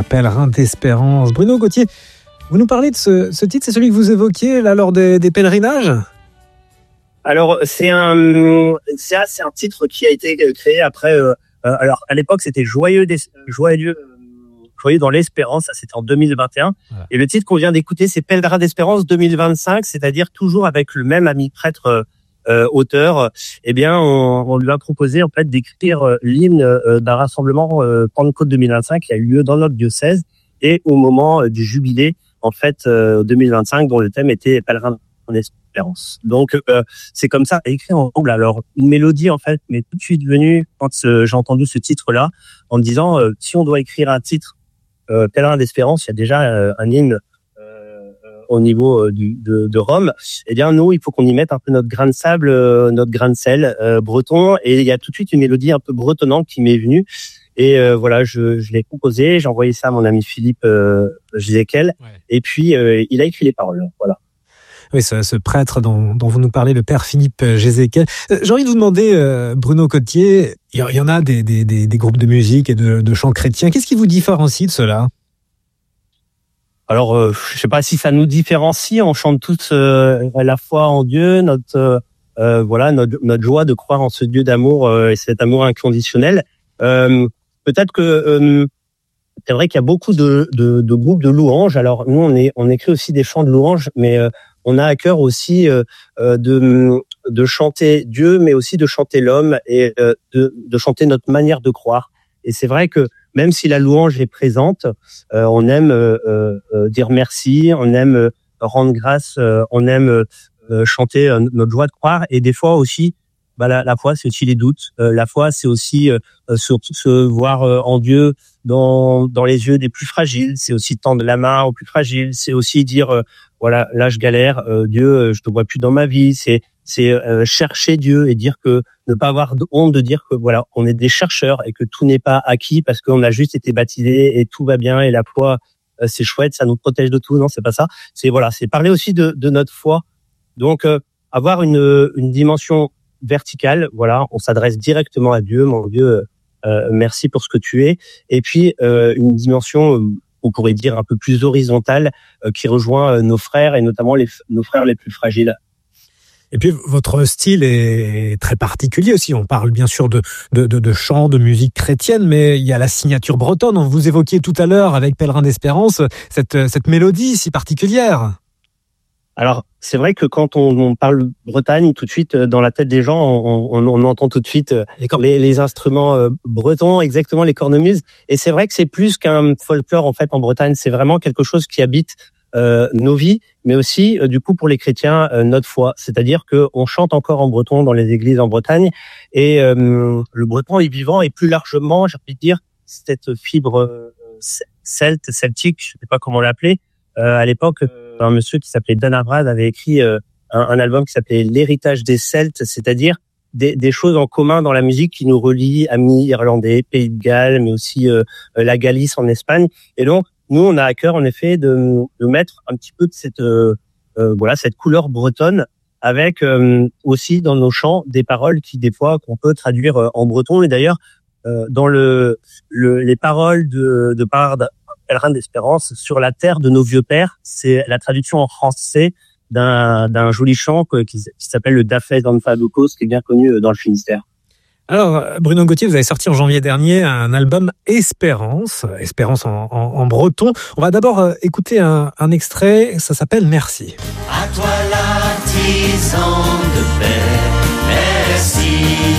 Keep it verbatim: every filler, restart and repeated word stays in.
Pèlerin d'Espérance. Bruno Gauthier, vous nous parlez de ce, ce titre, c'est celui que vous évoquiez là lors des, des pèlerinages ? Alors, c'est un, c'est, c'est un titre qui a été créé après, euh, alors à l'époque c'était Joyeux, Joyeux, Joyeux dans l'Espérance, ça c'était en deux mille vingt et un. Voilà. Et le titre qu'on vient d'écouter, c'est Pèlerin d'Espérance deux mille vingt-cinq, c'est-à-dire toujours avec le même ami prêtre euh, auteur. Eh bien, on, on lui a proposé en fait d'écrire euh, l'hymne euh, d'un rassemblement euh, Pentecôte deux mille vingt-cinq qui a eu lieu dans notre diocèse et au moment euh, du jubilé en fait euh, deux mille vingt-cinq, dont le thème était Pèlerin d'Espérance. Donc euh, c'est comme ça, écrit en anglais. Alors une mélodie en fait m'est tout de suite venue quand euh, j'ai entendu ce titre-là, en me disant euh, si on doit écrire un titre Euh, Pèlerin d'Espérance, il y a déjà euh, un hymne euh, au niveau euh, du, de, de Rome. Eh bien, nous, il faut qu'on y mette un peu notre grain de sable, euh, notre grain de sel euh, breton. Et il y a tout de suite une mélodie un peu bretonnante qui m'est venue. Et euh, voilà, je, je l'ai composé. J'ai envoyé ça à mon ami Philippe euh, Jézéquel. Ouais. Et puis, euh, il a écrit les paroles. Voilà. Oui, ce, ce prêtre dont, dont vous nous parlez, le père Philippe Jézéquel. J'ai envie de vous demander, euh, Bruno Gauthier, il y, y en a des, des, des, des groupes de musique et de, de chants chrétiens. Qu'est-ce qui vous différencie de cela ? Alors, euh, je sais pas si ça nous différencie. On chante tous euh, la foi en Dieu, notre euh, voilà, notre, notre joie de croire en ce Dieu d'amour euh, et cet amour inconditionnel. Euh, peut-être que euh, c'est vrai qu'il y a beaucoup de, de, de groupes de louanges. Alors, nous, on est on écrit aussi des chants de louanges, mais euh, on a à cœur aussi euh, de, de chanter Dieu, mais aussi de chanter l'homme et euh, de, de chanter notre manière de croire. Et c'est vrai que même si la louange est présente, euh, on aime euh, euh, dire merci, on aime euh, rendre grâce, euh, on aime euh, chanter euh, notre joie de croire. Et des fois aussi, bah, la, la foi, c'est aussi les doutes. Euh, la foi, c'est aussi euh, se, se voir euh, en Dieu dans, dans les yeux des plus fragiles. C'est aussi tendre la main aux plus fragiles. C'est aussi dire... Euh, voilà, là je galère, euh, Dieu, euh, je te vois plus dans ma vie. C'est c'est euh, chercher Dieu et dire que ne pas avoir honte de dire que voilà, on est des chercheurs et que tout n'est pas acquis parce qu'on a juste été baptisé et tout va bien et la foi euh, c'est chouette, ça nous protège de tout. Non, c'est pas ça. C'est voilà, c'est parler aussi de de notre foi. Donc euh, avoir une une dimension verticale. Voilà, on s'adresse directement à Dieu, mon Dieu, euh, merci pour ce que tu es. Et puis euh, une dimension euh, on pourrait dire un peu plus horizontale, euh, qui rejoint euh, nos frères et notamment les, nos frères les plus fragiles. Et puis votre style est très particulier aussi. On parle bien sûr de, de, de, de chants, de musique chrétienne, mais il y a la signature bretonne. Vous évoquiez tout à l'heure avec Pèlerin d'Espérance cette, cette mélodie si particulière. Alors, c'est vrai que quand on, on parle Bretagne, tout de suite, dans la tête des gens, on, on, on entend tout de suite les, les instruments euh, bretons, exactement, les cornemuses. Et c'est vrai que c'est plus qu'un folklore, en fait, en Bretagne. C'est vraiment quelque chose qui habite euh, nos vies, mais aussi, euh, du coup, pour les chrétiens, euh, notre foi. C'est-à-dire qu'on chante encore en breton dans les églises en Bretagne. Et euh, le breton est vivant et plus largement, j'ai envie de dire, cette fibre euh, celte, celtique, je ne sais pas comment l'appeler, euh, à l'époque... Euh, un monsieur qui s'appelait Dan Abrad avait écrit euh, un, un album qui s'appelait L'héritage des Celtes, c'est-à-dire des, des choses en commun dans la musique qui nous relient amis irlandais, Pays de Galles, mais aussi euh, la Galice en Espagne. Et donc, nous, on a à cœur, en effet, de, de mettre un petit peu de cette euh, euh, voilà cette couleur bretonne avec euh, aussi dans nos chants des paroles qui, des fois, qu'on peut traduire euh, en breton. Et d'ailleurs, euh, dans le, le les paroles de, de Bard, Pèlerin d'Espérance, sur la terre de nos vieux pères, c'est la traduction en français d'un, d'un joli chant qui, qui s'appelle le Dafès d'Anfadokos, qui est bien connu dans le Finistère. Alors, Bruno Gauthier, vous avez sorti en janvier dernier un album Espérance, Espérance en, en, en breton. On va d'abord écouter un, un extrait, ça s'appelle Merci. À toi l'artisan de paix, merci.